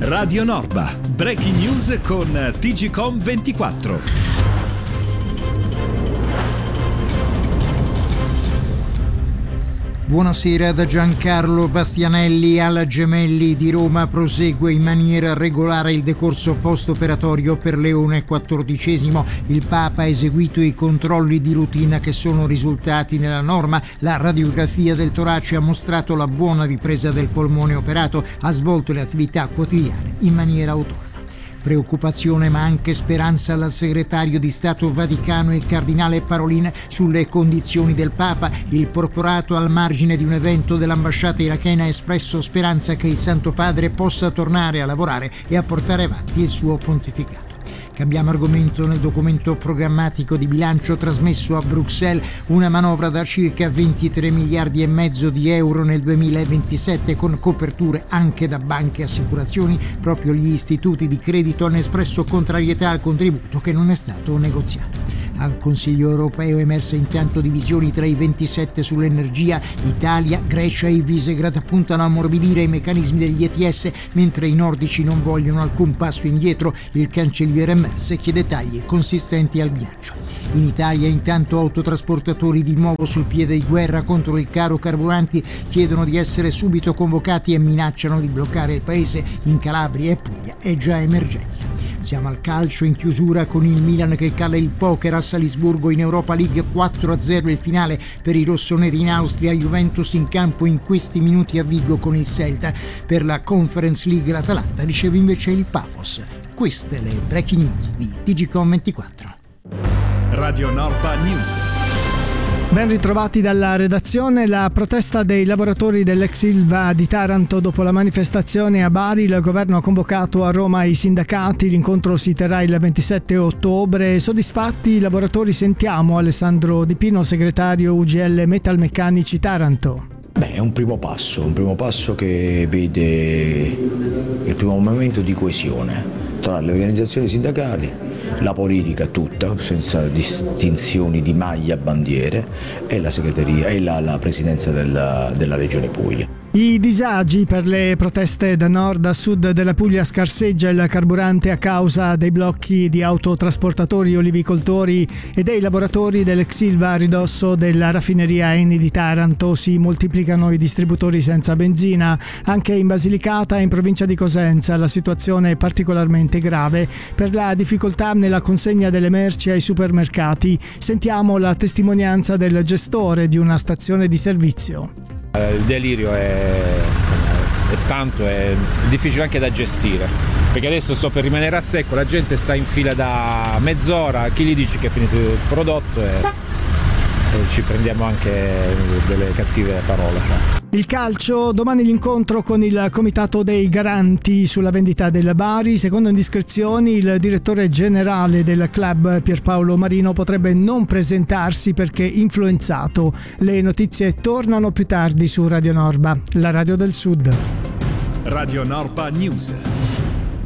Radio Norba, breaking news con TGcom 24. Buonasera da Giancarlo Bastianelli. Al Gemelli di Roma prosegue in maniera regolare il decorso post-operatorio per Leone XIV. Il Papa ha eseguito i controlli di routine che sono risultati nella norma. La radiografia del torace ha mostrato la buona ripresa del polmone operato, ha svolto le attività quotidiane in maniera autonoma. Preoccupazione ma anche speranza al segretario di Stato Vaticano, il cardinale Parolin, sulle condizioni del Papa. Il porporato al margine di un evento dell'ambasciata irachena ha espresso speranza che il Santo Padre possa tornare a lavorare e a portare avanti il suo pontificato. Cambiamo argomento. Nel documento programmatico di bilancio trasmesso a Bruxelles una manovra da circa 23 miliardi e mezzo di euro nel 2027, con coperture anche da banche e assicurazioni. Proprio gli istituti di credito hanno espresso contrarietà al contributo che non è stato negoziato. Al Consiglio europeo emerse impianto divisioni tra i 27 sull'energia. Italia, Grecia e i Visegrad puntano a ammorbidire i meccanismi degli ETS, mentre i nordici non vogliono alcun passo indietro. Il cancelliere Merz chiede tagli consistenti al bilancio. In Italia, intanto, autotrasportatori di nuovo sul piede di guerra contro il caro carburanti chiedono di essere subito convocati e minacciano di bloccare il paese. In Calabria e Puglia è già emergenza. Siamo al calcio in chiusura con il Milan che cala il poker a Salisburgo in Europa League. 4-0 il finale per i rossoneri in Austria. Juventus in campo in questi minuti a Vigo con il Celta. Per la Conference League l'Atalanta riceve invece il Pafos. Queste le breaking news di TGcom 24. Radio Norba News. Ben ritrovati dalla redazione. La protesta dei lavoratori dell'ex Ilva di Taranto dopo la manifestazione a Bari. Il governo ha convocato a Roma i sindacati. L'incontro si terrà il 27 ottobre. Soddisfatti i lavoratori? Sentiamo Alessandro Di Pino, segretario UGL Metalmeccanici Taranto. È un primo passo che vede il primo momento di coesione tra le organizzazioni sindacali, la politica tutta, senza distinzioni di maglia, bandiere, e la segreteria e la presidenza della Regione Puglia. I disagi per le proteste da nord a sud della Puglia. Scarseggia il carburante a causa dei blocchi di autotrasportatori, olivicoltori e dei lavoratori dell'ex Ilva a ridosso della raffineria Eni di Taranto. Si moltiplicano i distributori senza benzina. Anche in Basilicata e in provincia di Cosenza la situazione è particolarmente grave per la difficoltà nella consegna delle merci ai supermercati. Sentiamo la testimonianza del gestore di una stazione di servizio. Il delirio è tanto, è difficile anche da gestire, perché adesso sto per rimanere a secco, la gente sta in fila da mezz'ora, chi gli dice che è finito il prodotto e ci prendiamo anche delle cattive parole. Il calcio, domani l'incontro con il comitato dei garanti sulla vendita del Bari. Secondo indiscrezioni il direttore generale del club Pierpaolo Marino potrebbe non presentarsi perché influenzato. Le notizie tornano più tardi su Radio Norba, la radio del Sud. Radio Norba News.